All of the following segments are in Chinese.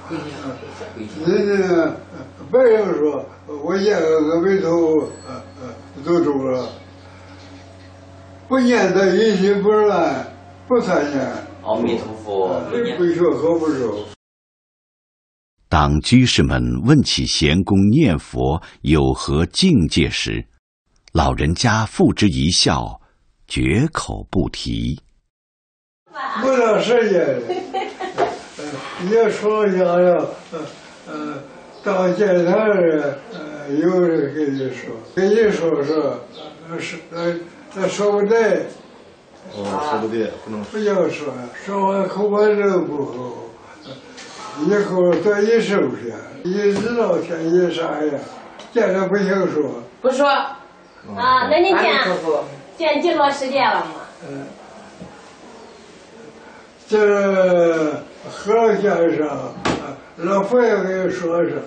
人家白人说，我念个眉头都中了，不念得一心不乱，不参念。 阿弥陀佛， 不学和不受。 当居士们问起贤公念佛有何境界时，老人家付之一笑，绝口不提。 不长时间，也说想要，当检查人，有人跟你说，说不对。 说不对，不能不要说，说完口管肉不好，以后多一收拾，一知道天一啥呀，见着不行说。 不说。啊，那你见几多时间了吗？ 这和先生，老佛爷给你说说，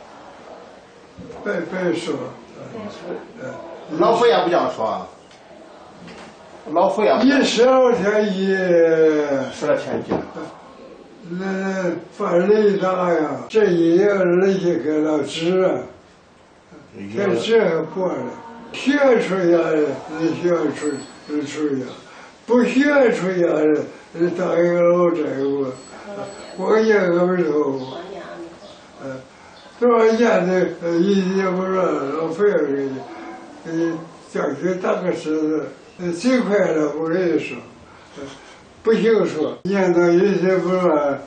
别说。 老佛爷不这样说。老佛爷一12天 12天一。 那犯雷大呀，这一年人家给了治，这治还过了，学出家人学出家，不学出家人当一个老债务，我念个眉头，多少年的一心不乱，老佛爷给你叫去打个狮子。最快了，我跟你说，不行说，念到一心不乱，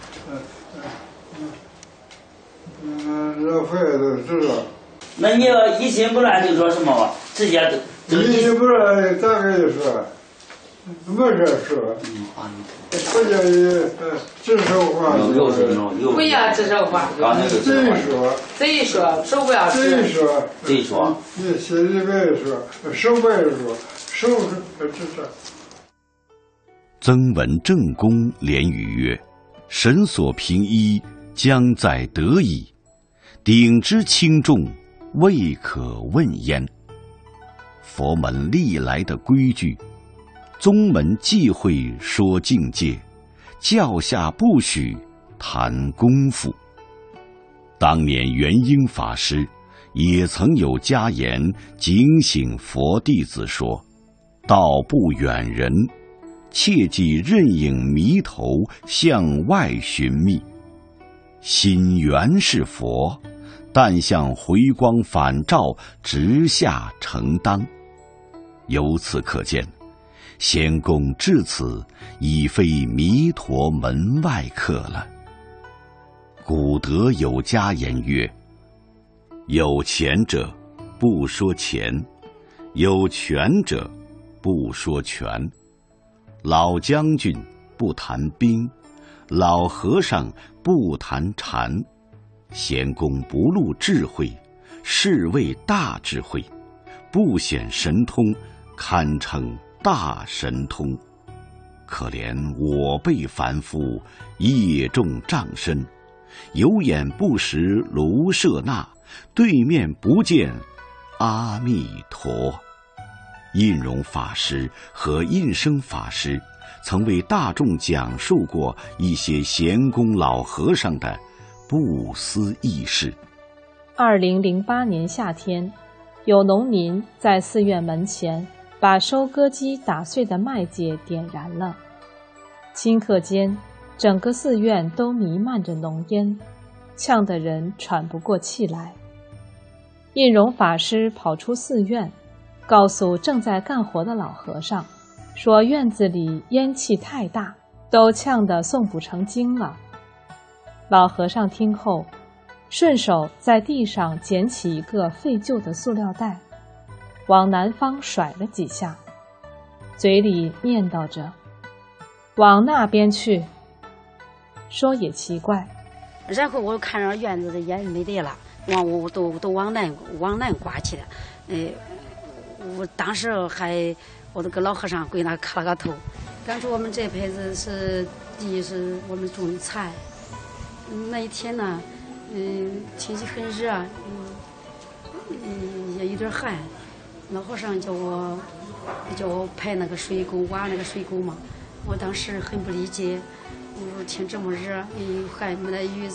老佛爷都知道。 那你要一心不乱就说什么吧？直接一心不乱咋跟你说？没事说。不叫你指手画脚。 不要指手画脚。贼说，手不要指。 贼说。 你心里边说，手不要说。收拾这事。 曾文正公连语曰：“神所凭依，将在得矣。鼎之轻重，未可问焉。”佛门历来的规矩，宗门忌讳说境界，教下不许谈功夫。当年元英法师也曾有家言警醒佛弟子说：“道不远人，切忌任影迷头向外寻觅。心原是佛，但向回光返照直下承当。”由此可见，仙公至此已非弥陀门外客了。古德有家言曰：“有钱者不说钱，有权者不说权。老将军不谈兵，老和尚不谈禅。贤公不露智慧，是谓大智慧；不显神通，堪称大神通。可怜我辈凡夫，业重障身，有眼不识卢舍那，对面不见阿弥陀。”印容法师和印生法师曾为大众讲述过一些贤公老和尚的不思议事。 2008年夏天，有农民在寺院门前把收割机打碎的麦秸点燃了，顷刻间，整个寺院都弥漫着浓烟，呛得人喘不过气来。印容法师跑出寺院，告诉正在干活的老和尚，说院子里烟气太大，都呛得诵不成经了。老和尚听后，顺手在地上捡起一个废旧的塑料袋，往南方甩了几下，嘴里念叨着：“往那边去。”说也奇怪， 然后我看着院子的烟没得了，我都往南刮去了。我当时我都跟老和尚跪那磕了个头，感觉我们这辈子是地是我们种的菜。那一天呢，天气很热，也有点寒。老和尚叫我排那个水沟，挖那个水沟嘛。我当时很不理解，我说天这么热，寒没得雨。